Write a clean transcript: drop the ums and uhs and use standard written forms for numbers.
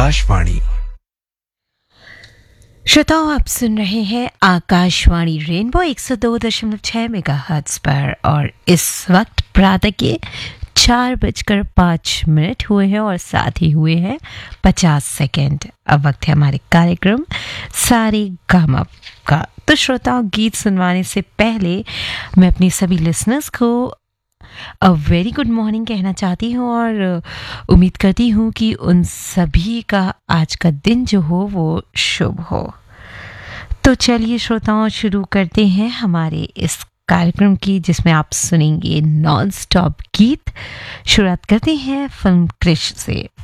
आकाशवाणी। श्रोताओं, आप सुन रहे हैं आकाशवाणी रेनबो 102.6 मेगाहर्ट्ज पर और इस वक्त प्रातः के 4:05 हुए हैं और साथ ही हुए हैं 50 सेकेंड। अब वक्त है हमारे कार्यक्रम सारे गामा का। तो श्रोताओं, गीत सुनवाने से पहले मैं अपनी सभी लिसनर्स को अ वेरी गुड मॉर्निंग कहना चाहती हूँ और उम्मीद करती हूँ कि उन सभी का आज का दिन जो हो वो शुभ हो। तो चलिए श्रोताओं, शुरू करते हैं हमारे इस कार्यक्रम की, जिसमें आप सुनेंगे नॉन स्टॉप गीत। शुरुआत करते हैं फिल्म क्रिश से।